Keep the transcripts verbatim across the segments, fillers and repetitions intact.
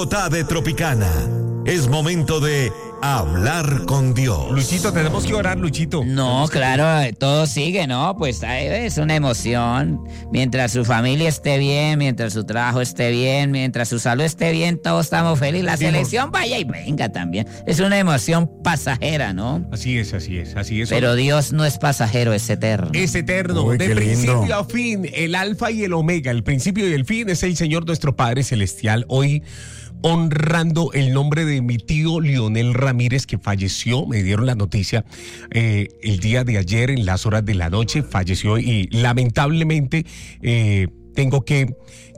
De Tropicana. Es momento de hablar con Dios. Luchito, tenemos que orar, Luchito. No, claro, todo sigue, ¿no? Pues es una emoción. Mientras su familia esté bien, mientras su trabajo esté bien, mientras su salud esté bien, todos estamos felices. La selección vaya y venga también. Es una emoción pasajera, ¿no? Así es, así es, así es. Pero Dios no es pasajero, es eterno. Es eterno, Uy, de qué lindo. principio a fin, el alfa y el omega, el principio y el fin es el Señor nuestro Padre Celestial. Hoy honrando el nombre de mi tío Lionel Ramírez, que falleció, me dieron la noticia eh, el día de ayer en las horas de la noche, falleció y lamentablemente eh, tengo que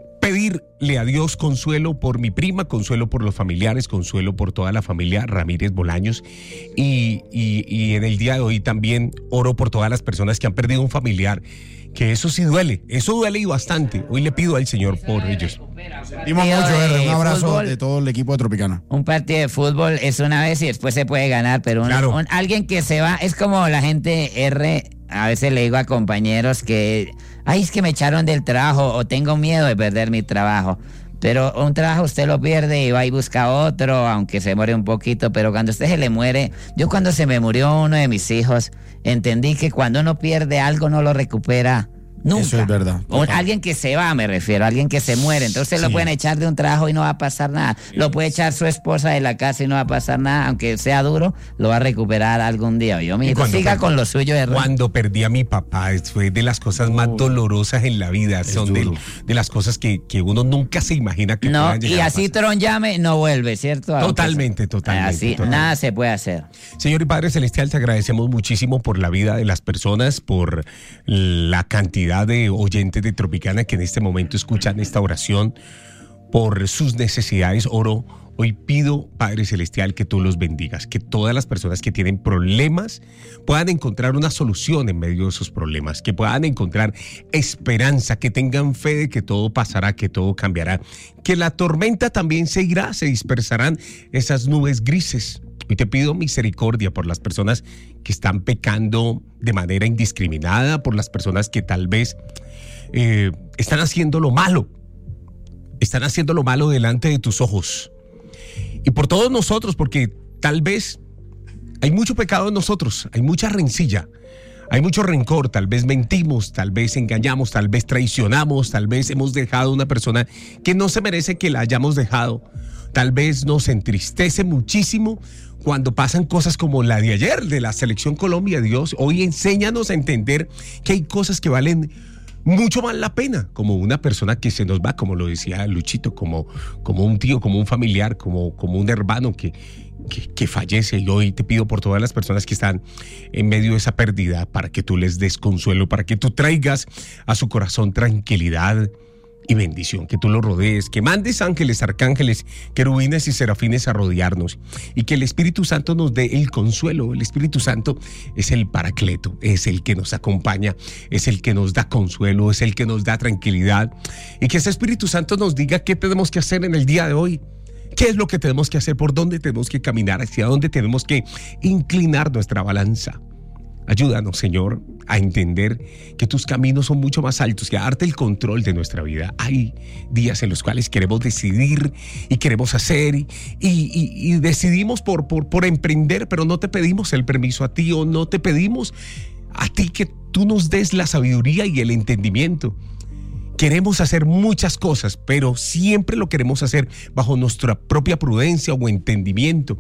pedirle a Dios consuelo por mi prima, consuelo por los familiares, consuelo por toda la familia Ramírez Bolaños y, y, y en el día de hoy también oro por todas las personas que han perdido un familiar, que eso sí duele, eso duele y bastante. Hoy le pido al Señor por ellos. Dimos mucho, R. Un abrazo fútbol, de todo el equipo de Tropicana. Un partido de fútbol es una vez y después se puede ganar, pero un, claro. un, alguien que se va, es como la gente R, a veces le digo a compañeros que, ay, es que me echaron del trabajo o tengo miedo de perder mi trabajo. Pero un trabajo usted lo pierde y va y busca otro, aunque se muere un poquito, pero cuando usted se le muere, yo cuando se me murió uno de mis hijos, entendí que cuando uno pierde algo no lo recupera nunca. Eso es verdad. Un, alguien que se va, me refiero, alguien que se muere. Entonces sí. Lo pueden echar de un trabajo y no va a pasar nada. Sí. Lo puede echar su esposa de la casa y no va a pasar nada. Aunque sea duro, lo va a recuperar algún día. Yo, mi hijo, siga con lo suyo. De cuando perdí a mi papá, fue de las cosas más oh. dolorosas en la vida. Es Son de, de las cosas que, que uno nunca se imagina que no, puedan llegar y así Tron llame, no vuelve, ¿cierto? Totalmente, totalmente. Así, totalmente. Nada se puede hacer. Señor y Padre Celestial, te agradecemos muchísimo por la vida de las personas, por la cantidad de oyentes de Tropicana que en este momento escuchan esta oración, por sus necesidades. Oro, hoy pido, Padre Celestial, que tú los bendigas, que todas las personas que tienen problemas puedan encontrar una solución en medio de esos problemas, que puedan encontrar esperanza, que tengan fe de que todo pasará, que todo cambiará, que la tormenta también se irá, se dispersarán esas nubes grises. Hoy te pido misericordia por las personas que están pecando de manera indiscriminada, por las personas que tal vez eh, están haciendo lo malo, están haciendo lo malo delante de tus ojos. Y por todos nosotros, porque tal vez hay mucho pecado en nosotros, hay mucha rencilla, hay mucho rencor, tal vez mentimos, tal vez engañamos, tal vez traicionamos, tal vez hemos dejado a una persona que no se merece que la hayamos dejado. Tal vez nos entristece muchísimo cuando pasan cosas como la de ayer de la Selección Colombia. Dios, hoy enséñanos a entender que hay cosas que valen mucho más la pena, como una persona que se nos va, como lo decía Luchito, como, como un tío, como un familiar, como, como un hermano que, que, que fallece. Y hoy te pido por todas las personas que están en medio de esa pérdida, para que tú les des consuelo, para que tú traigas a su corazón tranquilidad y bendición, que tú lo rodees, que mandes ángeles, arcángeles, querubines y serafines a rodearnos, y que el Espíritu Santo nos dé el consuelo. El Espíritu Santo es el paracleto, es el que nos acompaña, es el que nos da consuelo, es el que nos da tranquilidad, y que ese Espíritu Santo nos diga qué tenemos que hacer en el día de hoy, qué es lo que tenemos que hacer, por dónde tenemos que caminar, hacia dónde tenemos que inclinar nuestra balanza. Ayúdanos, Señor, a entender que tus caminos son mucho más altos, que a darte el control de nuestra vida. Hay días en los cuales queremos decidir y queremos hacer y, y, y decidimos por, por, por emprender, pero no te pedimos el permiso a ti, o no te pedimos a ti que tú nos des la sabiduría y el entendimiento. Queremos hacer muchas cosas, pero siempre lo queremos hacer bajo nuestra propia prudencia o entendimiento.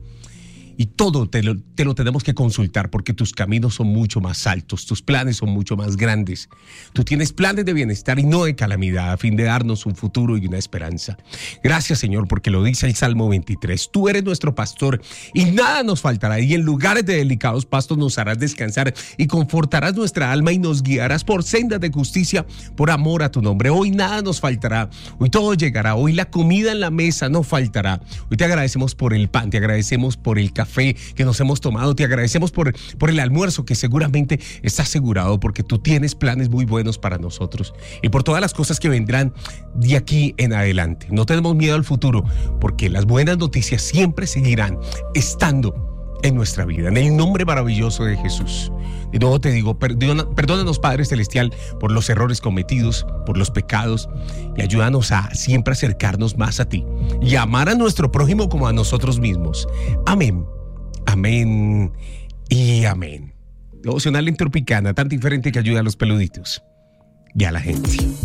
Y todo te lo, te lo tenemos que consultar, porque tus caminos son mucho más altos, tus planes son mucho más grandes. Tú tienes planes de bienestar y no de calamidad, a fin de darnos un futuro y una esperanza. Gracias, Señor, porque lo dice el Salmo veintitrés. Tú eres nuestro pastor y nada nos faltará, y en lugares de delicados pastos nos harás descansar y confortarás nuestra alma y nos guiarás por sendas de justicia por amor a tu nombre. Hoy nada nos faltará, hoy todo llegará, hoy la comida en la mesa no faltará. Hoy te agradecemos por el pan, te agradecemos por el café café que nos hemos tomado, te agradecemos por, por el almuerzo que seguramente está asegurado, porque tú tienes planes muy buenos para nosotros, y por todas las cosas que vendrán de aquí en adelante. No tenemos miedo al futuro, porque las buenas noticias siempre seguirán estando en nuestra vida, en el nombre maravilloso de Jesús. De nuevo te digo, perdona, perdónanos, Padre Celestial, por los errores cometidos, por los pecados, y ayúdanos a siempre acercarnos más a ti y amar a nuestro prójimo como a nosotros mismos. Amén, amén y amén. Devocional en Tropicana, tan diferente que ayuda a los peluditos y a la gente.